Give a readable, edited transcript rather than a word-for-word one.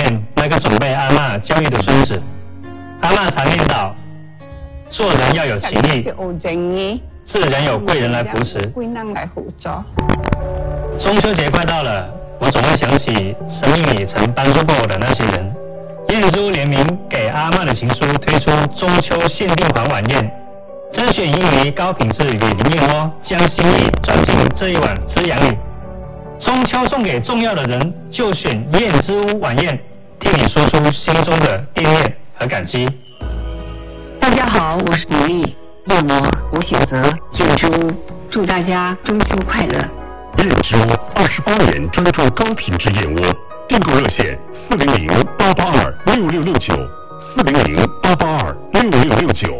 念那个总被阿嬷教育的孙子。阿嬷常念叨：做人要有情义，自然有贵人来扶持。中秋节快到了，我总会想起生命里曾帮助过我的那些人。燕珠联名给阿嬷的情书推出中秋限定款晚宴，甄选英语高品质与林燕窝，将心意转进这一碗滋养里。中秋送给重要的人，就选燕之屋晚宴，替你说出心中的惦念和感激。 大家好，我是李丽，燕窝我选择燕之屋，祝大家中秋快乐。 燕之屋28年专注高品质燕窝，订购热线400-882-6669，400-882-6669。